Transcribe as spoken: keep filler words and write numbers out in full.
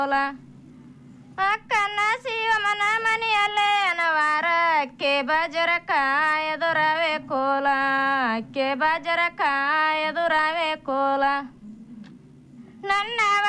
ಅಕ್ಕನ ಶಿವಮನ ಮನೆಯಲ್ಲೇ ಅನವಾರ ಅಕ್ಕೆ ಬಾಜರ ಕಾಯದುರವೆ ಕೋಲ ಅಕ್ಕೆ ಬಾಜರ ಕಾಯದುರವೆ ಕೋಲ